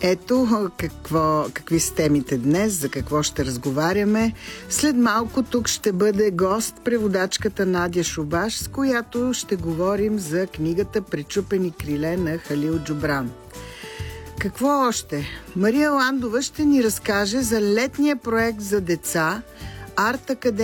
Ето какви са темите днес, за какво ще разговаряме. След малко тук ще бъде гост преводачката Надя Шубаш, с която ще говорим за книгата "Пречупени криле" на Халил Джубран. Какво още? Мария Ландова ще ни разкаже за летния проект за деца Арт Академия